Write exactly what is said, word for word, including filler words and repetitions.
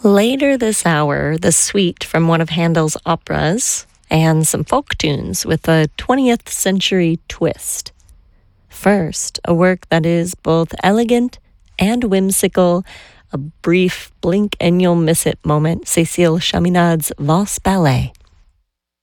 Later this hour, the suite from one of Handel's operas and some folk tunes with a twentieth century twist. First, a work that is both elegant and whimsical, a brief blink and you'll miss it moment, Cécile Chaminade's Valse Ballet.